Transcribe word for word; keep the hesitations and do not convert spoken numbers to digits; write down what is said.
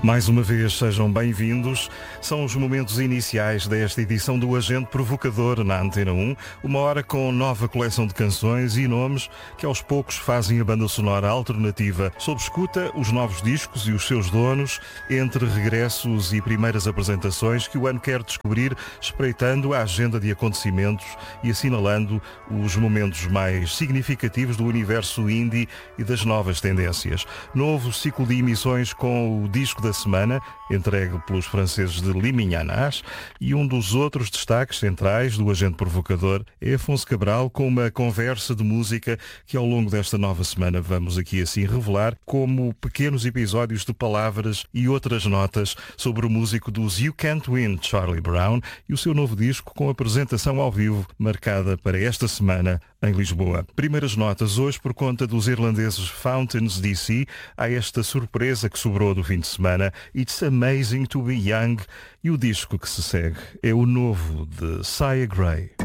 Mais uma vez, sejam bem-vindos. São os momentos iniciais desta edição do Agente Provocador na Antena um. Uma hora com nova coleção de canções e nomes que aos poucos fazem a banda sonora alternativa. Sob escuta, os novos discos e os seus donos, entre regressos e primeiras apresentações que o ano quer descobrir, espreitando a agenda de acontecimentos e assinalando os momentos mais significativos do universo indie e das novas tendências. Novo ciclo de emissões com o disco da semana, entregue pelos franceses de Liminhanas, e um dos outros destaques centrais do Agente Provocador é Afonso Cabral, com uma conversa de música que ao longo desta nova semana vamos aqui assim revelar como pequenos episódios de palavras e outras notas sobre o músico dos You Can't Win, Charlie Brown, e o seu novo disco com apresentação ao vivo marcada para esta semana em Lisboa. Primeiras notas hoje por conta dos irlandeses Fountains D C. Há esta surpresa que sobrou do fim de semana, It's Amazing to be Young, e o disco que se segue é o novo de Sia Gray.